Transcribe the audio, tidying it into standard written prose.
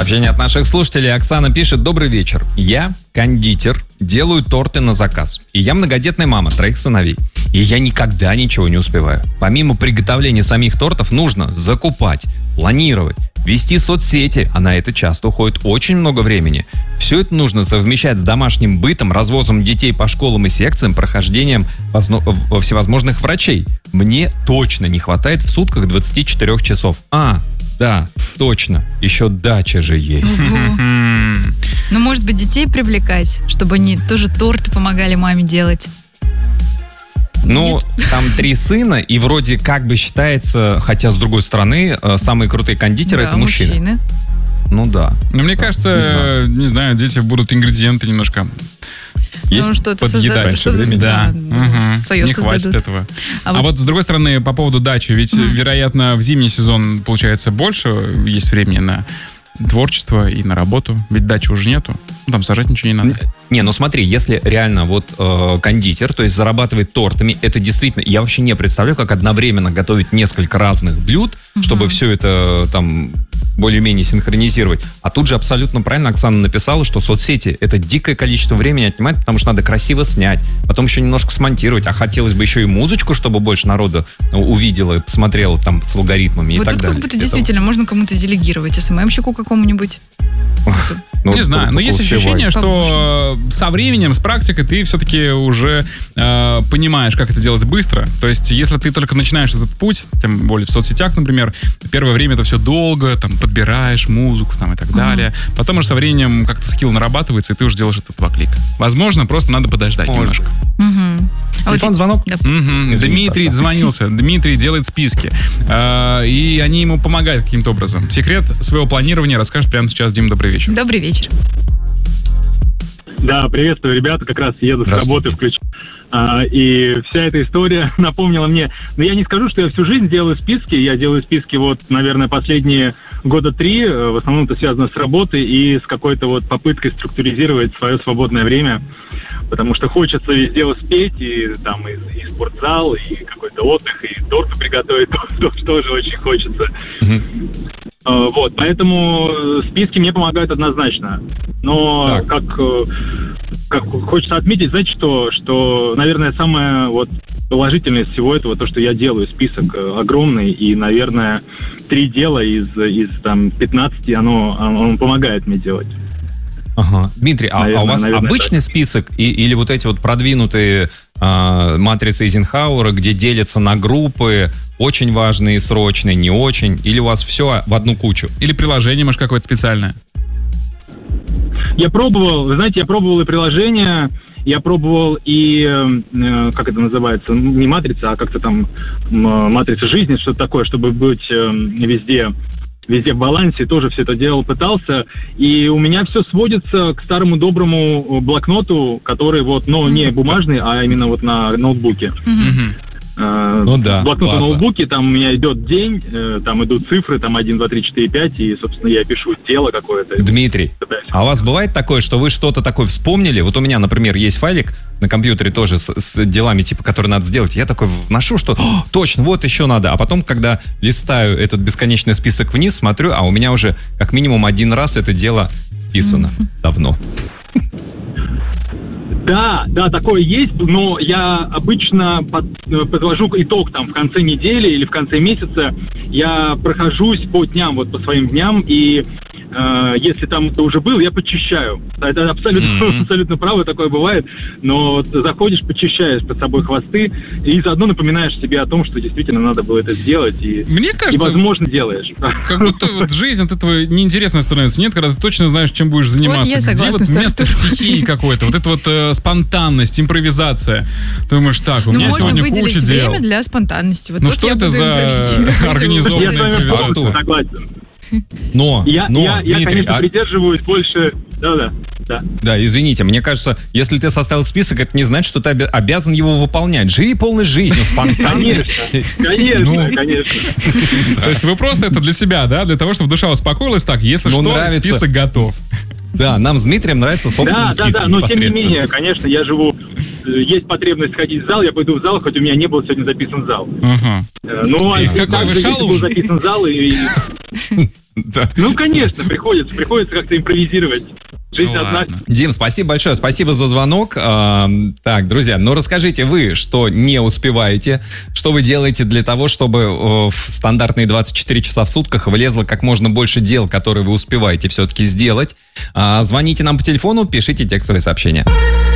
Сообщение от наших слушателей. Оксана пишет: добрый вечер. Я кондитер, делаю торты на заказ. И я многодетная мама 3 сыновей. И я никогда ничего не успеваю. Помимо приготовления самих тортов нужно закупать, планировать, вести соцсети, а на это часто уходит очень много времени. Все это нужно совмещать с домашним бытом, развозом детей по школам и секциям, прохождением всевозможных врачей. Мне точно не хватает в сутках 24 часов. Да, точно. Еще дача же есть. Ну, может быть, детей привлекать, чтобы они тоже торты помогали маме делать. Ну, там 3 сына, и вроде как бы считается, хотя с другой стороны, самые крутые кондитеры это мужчины. Ну да. Но мне кажется, не знаю, дети будут ингредиенты немножко. Есть что-то подъедать. Свое не создадут. Хватит этого. А вот с другой стороны, по поводу дачи, ведь, вероятно, в зимний сезон, получается, больше есть времени на творчество и на работу. Ведь дачи уже нету. Там сажать ничего не надо. Не, ну смотри, если реально вот кондитер, то есть зарабатывает тортами, это действительно, я вообще не представляю, как одновременно готовить несколько разных блюд, чтобы все это там более-менее синхронизировать. А тут же абсолютно правильно Оксана написала, что соцсети это дикое количество времени отнимает, потому что надо красиво снять, потом еще немножко смонтировать, а хотелось бы еще и музычку, чтобы больше народу увидело и посмотрело там с алгоритмами вот и так далее. Вот тут как будто действительно можно кому-то делегировать, СММщику какому-нибудь. Не знаю, но есть ощущение, что со временем, с практикой ты все-таки уже понимаешь, как это делать быстро. То есть, если ты только начинаешь этот путь, тем более в соцсетях, например, первое время это все долго, там, подбираешь музыку там, и так далее. Потом уже со временем как-то скилл нарабатывается, и ты уже делаешь это 2 клика. Возможно, просто надо подождать немножко. Телефон, звонок? Да. Дмитрий звонился. Дмитрий делает списки. И они ему помогают каким-то образом. Секрет своего планирования расскажет прямо сейчас. Дим, добрый вечер. Добрый вечер. Да, приветствую, ребята, как раз еду с работы, включу. И вся эта история напомнила мне... Но я не скажу, что я всю жизнь делаю списки. Я делаю списки вот, наверное, последние 3 года. В основном это связано с работой и с какой-то вот попыткой структуризировать свое свободное время. Потому что хочется везде успеть, и там и спортзал, и какой-то отдых, и торты приготовить тоже очень хочется. Вот, поэтому списки мне помогают однозначно. Но как хочется отметить, знаете, что, наверное, самое вот положительное из всего этого, то, что я делаю список огромный, и, наверное, 3 дела из там 15, он помогает мне делать. Ага. Дмитрий, наверное, у вас обычный список или вот эти вот продвинутые матрицы Эйзенхауэра, где делятся на группы, очень важные, срочные, не очень, или у вас все в одну кучу? Или приложение, может, какое-то специальное? Я пробовал и приложение, я пробовал и, как это называется, не матрица, а как-то там матрица жизни, что-то такое, чтобы быть везде в балансе, тоже все это делал, пытался, и у меня все сводится к старому доброму блокноту, который вот, не бумажный, а именно вот на ноутбуке. Блокнот на ноутбуке, там у меня идет день, там идут цифры, там 1, 2, 3, 4, 5, и, собственно, я пишу дело какое-то. Дмитрий, а у вас бывает такое, что вы что-то такое вспомнили? Вот у меня, например, есть файлик на компьютере тоже с делами, типа, которые надо сделать. Я такой вношу, что точно, вот еще надо. А потом, когда листаю этот бесконечный список вниз, смотрю, а у меня уже как минимум 1 раз это дело писано давно. Да, такое есть, но я обычно подвожу итог там в конце недели или в конце месяца. Я прохожусь по дням, вот по своим дням, и если там это уже было, я подчищаю. Это абсолютно право, такое бывает, но заходишь, подчищаешь под собой хвосты и заодно напоминаешь себе о том, что действительно надо было это сделать, и, мне кажется, и возможно, делаешь. Как будто вот жизнь от этого неинтересно становится. Нет, когда ты точно знаешь, чем будешь заниматься. Вот я согласна, где вот место стихии какое-то, вот это вот спонтанность, импровизация. Ты думаешь, так, у меня сегодня куча дел. Можно выделить время для спонтанности. Вот что это за организованная импровизация? Согласен. Но, я Дмитрий, конечно, придерживаюсь больше... Да, извините, мне кажется, если ты составил список, это не значит, что ты обязан его выполнять. Живи полной жизнью, спонтанно. Конечно. То есть вы просто это для себя, да? Для того, чтобы душа успокоилась. Так, если что, список готов. Да, нам с Дмитрием нравится собственный список. Да, но тем не менее, конечно, я живу... Есть потребность сходить в зал, я пойду в зал, хоть у меня не был сегодня записан зал. Ну, а какой вы шалун? был записан зал и... Ну, конечно, приходится как-то импровизировать. Жизнь одна. Дим, спасибо большое, спасибо за звонок. Так, друзья, расскажите вы, что не успеваете, что вы делаете для того, чтобы в стандартные 24 часа в сутках влезло как можно больше дел, которые вы успеваете все-таки сделать. Звоните нам по телефону, пишите текстовые сообщения.